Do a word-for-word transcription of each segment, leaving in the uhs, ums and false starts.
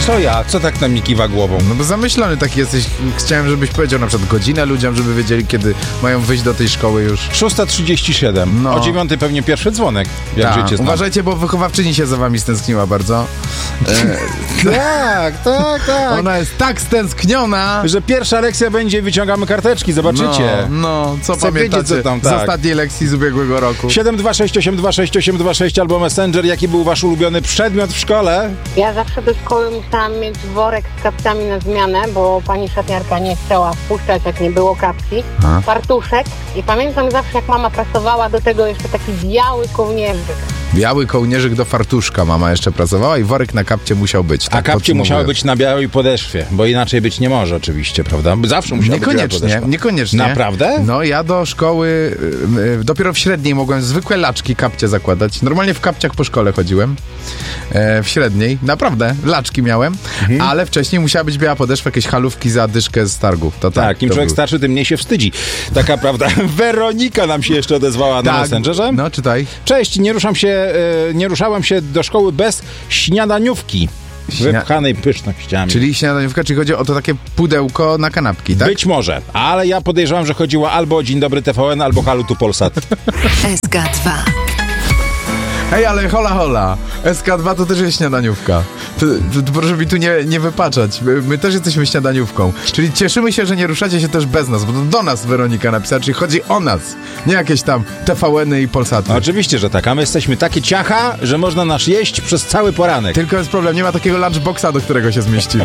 Co ja? Co tak na mnie kiwa głową? No bo zamyślony taki jesteś. Chciałem, żebyś powiedział na przykład godzinę ludziom, żeby wiedzieli, kiedy mają wyjść do tej szkoły już. szósta trzydzieści siedem. No. O dziewiątej pewnie pierwszy dzwonek, jak Ta. życie znam. Uważajcie, bo wychowawczyni się za wami stęskniła bardzo. E, Tak, tak, tak. ona jest tak stęskniona, Że pierwsza lekcja będzie, wyciągamy karteczki, zobaczycie. No, no co Chcę pamiętacie wiedzieć, co tam, z tak. ostatniej lekcji z ubiegłego roku? siedem dwa sześć osiem dwa sześć osiem dwa sześć albo Messenger. Jaki był wasz ulubiony przedmiot w szkole? Ja zawsze do szkoły musiałam mieć worek z kapciami na zmianę, bo pani szatniarka nie chciała wpuszczać, jak nie było kapci. A. Fartuszek i pamiętam zawsze, jak mama pracowała, do tego jeszcze taki biały kołnierzyk. Biały kołnierzyk do fartuszka mama jeszcze pracowała i worek na kapcie musiał być. A Tak kapcie podsumowując. musiały być na białej podeszwie, bo inaczej być nie może oczywiście, prawda? Zawsze musiała być biała Niekoniecznie, podeszwa. niekoniecznie. Naprawdę? No ja do szkoły, y, y, dopiero w średniej mogłem zwykłe laczki, kapcie zakładać. Normalnie w kapciach po szkole chodziłem. E, w średniej, naprawdę, laczki miałem, Mhm. ale wcześniej musiała być biała podeszwa, jakieś halówki za dyszkę z targów. To tak, Tak, im to człowiek był. starszy, tym mniej się wstydzi. Taka prawda. Weronika nam się jeszcze odezwała na Tak, Messengerze. no czytaj. Cześć, nie ruszam się, e, nie ruszałam się do szkoły bez śniadaniówki. Śnia- Wypchanej pysznościami. Czyli śniadaniówka, czyli chodzi o to takie pudełko na kanapki, tak? Być może, ale ja podejrzewam, że chodziło albo o Dzień Dobry T V N, albo Halo tu Polsat. S K dwa. Hej, ale hola hola, S K dwa to też jest śniadaniówka. To, to, to proszę mi tu nie, nie wypaczać. My, my też jesteśmy śniadaniówką. Czyli cieszymy się, że nie ruszacie się też bez nas, bo to do nas Weronika napisała, czyli chodzi o nas, nie jakieś tam T V N-y i Polsaty. Oczywiście, że tak, a my jesteśmy takie ciacha, że można nas jeść przez cały poranek. Tylko jest problem, nie ma takiego lunchboxa, do którego się zmieścimy.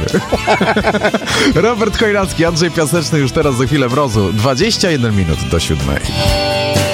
Robert Chojnacki, Andrzej Piaseczny już teraz za chwilę w Rozu. dwadzieścia jeden minut do siódmej.